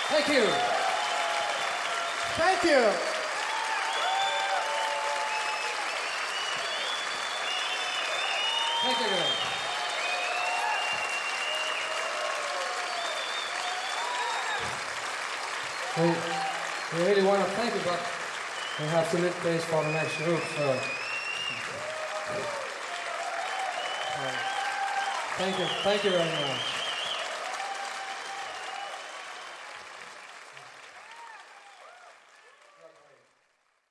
Thank you. Thank you. Thank you, guys. We really want to thank you, but we have to leave place for the next group, so. Thank you very much.